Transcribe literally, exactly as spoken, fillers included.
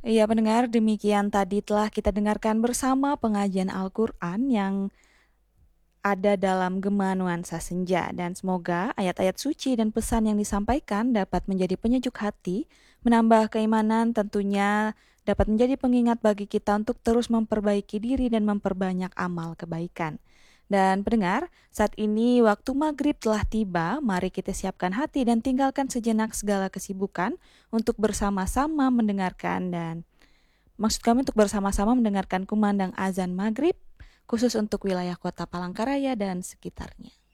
Iya pendengar, demikian tadi telah kita dengarkan bersama pengajian Al-Quran yang ada dalam Gema Nuansa Senja. Dan semoga ayat-ayat suci dan pesan yang disampaikan dapat menjadi penyejuk hati, menambah keimanan, tentunya dapat menjadi pengingat bagi kita untuk terus memperbaiki diri dan memperbanyak amal kebaikan. Dan pendengar, saat ini waktu maghrib telah tiba, mari kita siapkan hati dan tinggalkan sejenak segala kesibukan untuk bersama-sama mendengarkan dan maksud kami untuk bersama-sama mendengarkan kumandang azan maghrib khusus untuk wilayah kota Palangkaraya dan sekitarnya.